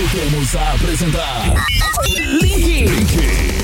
Voltamos a apresentar Link.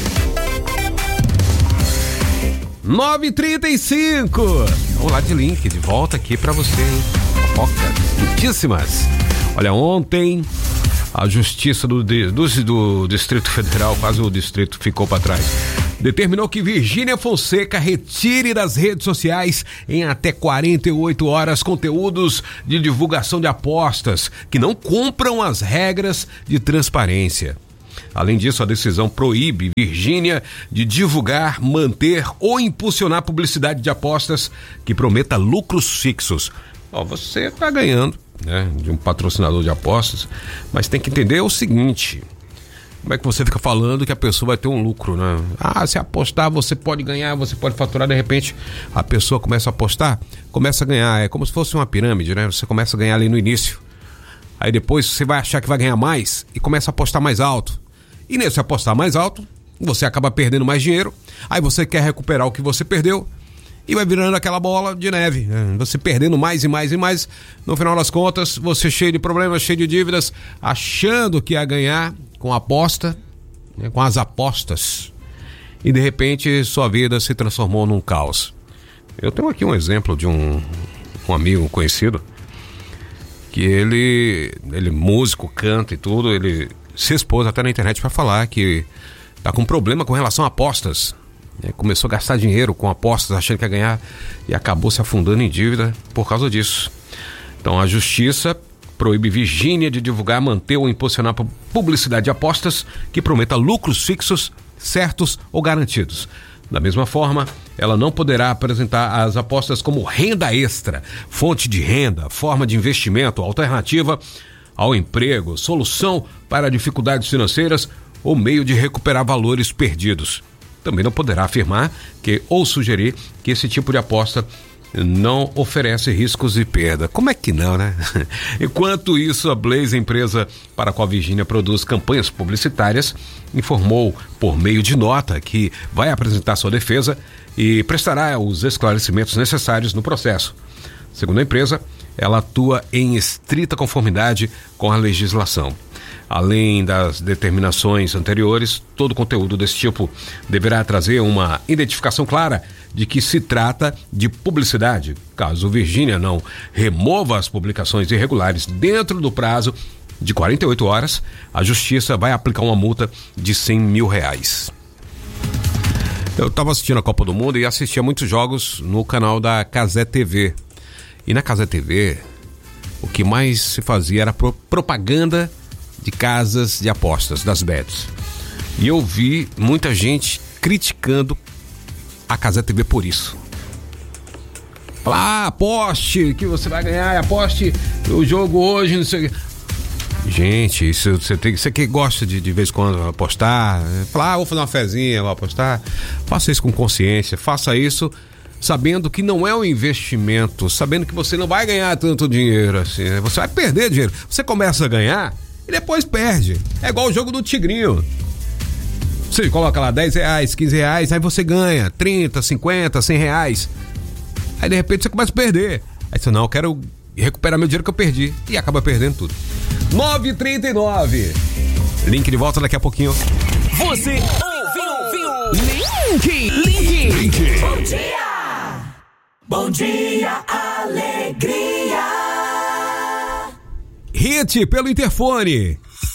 9h35. Vamos lá de Link, de volta aqui pra você, hein? Fofocas quentíssimas. Olha, ontem a Justiça do Distrito Federal, quase o distrito ficou pra trás, determinou que Virgínia Fonseca retire das redes sociais em até 48 horas conteúdos de divulgação de apostas que não cumpram as regras de transparência. Além disso, a decisão proíbe Virgínia de divulgar, manter ou impulsionar publicidade de apostas que prometa lucros fixos. Você está ganhando, né, de um patrocinador de apostas, mas tem que entender o seguinte: como é que você fica falando que a pessoa vai ter um lucro, né? Se apostar você pode ganhar, você pode faturar. De repente a pessoa começa a apostar, começa a ganhar. É como se fosse uma pirâmide, né? Você começa a ganhar ali no início, aí depois você vai achar que vai ganhar mais e começa a apostar mais alto. E nesse apostar mais alto, você acaba perdendo mais dinheiro. Aí você quer recuperar o que você perdeu e vai virando aquela bola de neve, né? Você perdendo mais e mais e mais. No final das contas, você cheio de problemas, cheio de dívidas, achando que ia ganhar com a aposta, né, com as apostas, e de repente sua vida se transformou num caos. Eu tenho aqui um exemplo de um amigo conhecido, que ele músico, canta e tudo, ele se expôs até na internet para falar que tá com problema com relação a apostas, né? Começou a gastar dinheiro com apostas, achando que ia ganhar, e acabou se afundando em dívida por causa disso. Então a Justiça proíbe Virgínia de divulgar, manter ou impulsionar publicidade de apostas que prometa lucros fixos, certos ou garantidos. Da mesma forma, ela não poderá apresentar as apostas como renda extra, fonte de renda, forma de investimento, alternativa ao emprego, solução para dificuldades financeiras ou meio de recuperar valores perdidos. Também não poderá afirmar que ou sugerir que esse tipo de aposta não oferece riscos de perda. Como é que não, né? Enquanto isso, a Blaze, empresa para a qual Virgínia produz campanhas publicitárias, informou por meio de nota que vai apresentar sua defesa e prestará os esclarecimentos necessários no processo. Segundo a empresa, ela atua em estrita conformidade com a legislação. Além das determinações anteriores, todo conteúdo desse tipo deverá trazer uma identificação clara de que se trata de publicidade. Caso Virgínia não remova as publicações irregulares dentro do prazo de 48 horas, a Justiça vai aplicar uma multa de R$100 mil. Eu estava assistindo a Copa do Mundo e assistia muitos jogos no canal da Cazé TV. E na Cazé TV, o que mais se fazia era propaganda de casas de apostas, das bets. E eu vi muita gente criticando a Cazé TV por isso. Falar, aposte que você vai ganhar, aposte o jogo hoje, não sei o que. Gente, isso você que gosta de vez em quando apostar, falar, vou fazer uma fezinha, vou apostar. Faça isso com consciência, faça isso sabendo que não é um investimento, sabendo que você não vai ganhar tanto dinheiro assim, né? Você vai perder dinheiro. Você começa a ganhar e depois perde. É igual o jogo do Tigrinho. Você coloca lá R$10, R$15, aí você ganha 30, 50, R$100. Aí de repente você começa a perder. Aí você, não, eu quero recuperar meu dinheiro que eu perdi. E acaba perdendo tudo. 9h39. Link de volta daqui a pouquinho. Você ouviu Link. Bom dia. Bom dia, alegria. Hit pelo interfone.